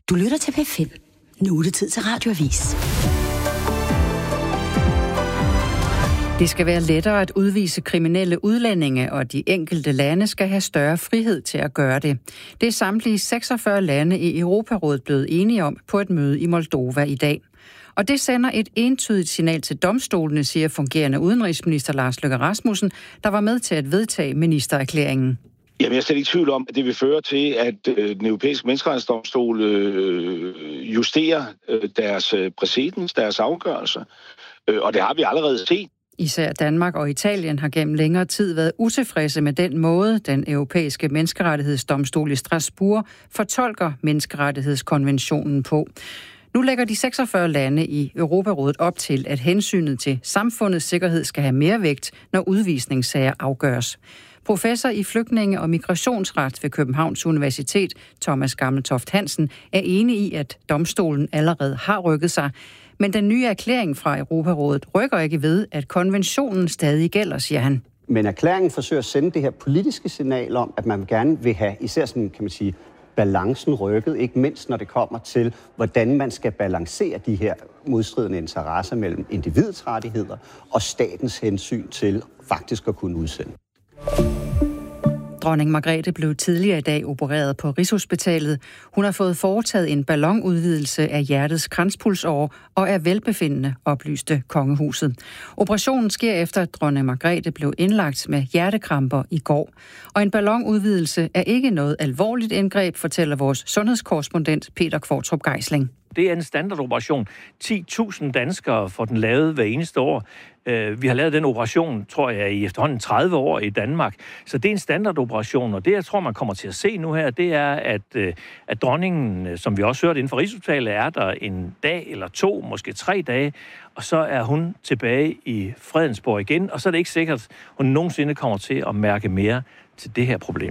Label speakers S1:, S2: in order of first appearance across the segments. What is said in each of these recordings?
S1: Du lytter til P5. Nu er det tid til Radioavis.
S2: Det skal være lettere at udvise kriminelle udlændinge, og de enkelte lande skal have større frihed til at gøre det. Det er samtlige 46 lande i Europarådet blevet enige om på et møde i Moldova i dag. Og det sender et entydigt signal til domstolene, siger fungerende udenrigsminister Lars Løkke Rasmussen, der var med til at vedtage ministererklæringen.
S3: Jamen, jeg er slet ikke i tvivl om, at det vil føre til, at den europæiske menneskerettighedsdomstol justerer deres præcedens, deres afgørelser. Og det har vi allerede set.
S2: Især Danmark og Italien har gennem længere tid været utilfredse med den måde, den europæiske menneskerettighedsdomstol i Strasbourg fortolker menneskerettighedskonventionen på. Nu lægger de 46 lande i Europarådet op til, at hensynet til samfundets sikkerhed skal have mere vægt, når udvisningssager afgøres. Professor i flygtninge- og migrationsret ved Københavns Universitet, Thomas Gammeltoft Hansen, er enig i, at domstolen allerede har rykket sig. Men den nye erklæring fra Europarådet rykker ikke ved, at konventionen stadig gælder, siger han.
S4: Men erklæringen forsøger at sende det her politiske signal om, at man gerne vil have især sådan, kan man sige, balancen rykket, ikke mindst når det kommer til, hvordan man skal balancere de her modstridende interesser mellem individets rettigheder og statens hensyn til faktisk at kunne udsende.
S2: Dronning Margrethe blev tidligere i dag opereret på Rigshospitalet. Hun har fået foretaget en ballonudvidelse af hjertets kranspulsåre og er velbefindende, oplyste kongehuset. Operationen sker efter, at dronning Margrethe blev indlagt med hjertekramper i går. Og en ballonudvidelse er ikke noget alvorligt indgreb, fortæller vores sundhedskorrespondent Peter Kvartrup Geisling.
S5: Det er en standardoperation. 10.000 danskere får den lavet hver eneste år. Vi har lavet den operation, tror jeg, i efterhånden 30 år i Danmark. Så det er en standardoperation, og det, jeg tror, man kommer til at se nu her, det er, at dronningen, som vi også hørte inden for Rigshospitalet, er der en dag eller 2, måske 3 dage, og så er hun tilbage i Fredensborg igen, og så er det ikke sikkert, at hun nogensinde kommer til at mærke mere til det her problem.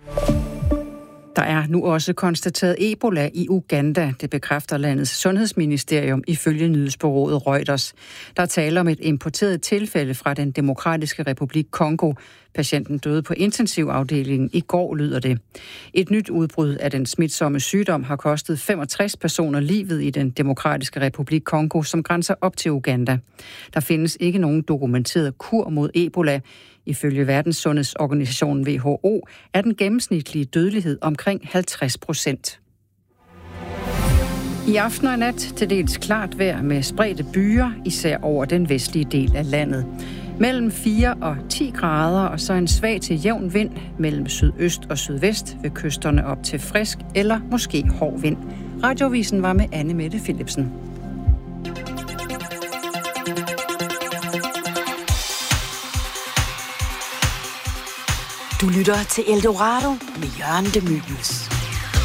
S2: Der er nu også konstateret Ebola i Uganda, det bekræfter landets sundhedsministerium ifølge nyhedsbureauet Reuters. Der taler om et importeret tilfælde fra den demokratiske republik Kongo. Patienten døde på intensivafdelingen i går, lyder det. Et nyt udbrud af den smitsomme sygdom har kostet 65 personer livet i den demokratiske republik Kongo, som grænser op til Uganda. Der findes ikke nogen dokumenteret kur mod Ebola. Ifølge Verdenssundhedsorganisationen WHO er den gennemsnitlige dødelighed omkring 50%. I aften og nat til dels klart vejr med spredte byer, især over den vestlige del af landet. Mellem 4 og 10 grader, og så en svag til jævn vind mellem sydøst og sydvest ved kysterne op til frisk eller måske hård vind. Radioavisen var med Anne Mette Philipsen.
S1: Du lytter til Eldorado med Jørgen de Mylius.